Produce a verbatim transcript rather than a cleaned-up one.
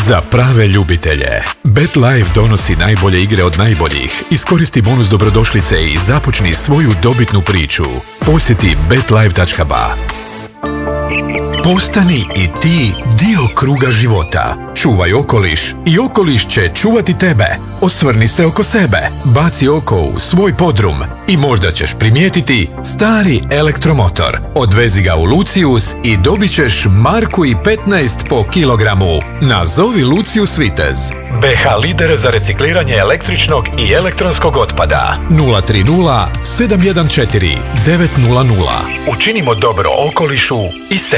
Za prave ljubitelje. BetLife donosi najbolje igre od najboljih. Iskoristi bonus dobrodošlice i započni svoju dobitnu priču. Posjeti bet life tačka ba. Postani i ti dio kruga života. Čuvaj okoliš i okoliš će čuvati tebe. Osvrni se oko sebe, baci oko u svoj podrum i možda ćeš primijetiti stari elektromotor. Odvezi ga u Lucius i dobit ćeš marku i petnaest po kilogramu. Nazovi Lucius Vitez. be ha lider za recikliranje električnog i elektronskog otpada. nula tri nula sedam jedan četiri devet nula nula. Učinimo dobro okolišu i sebi.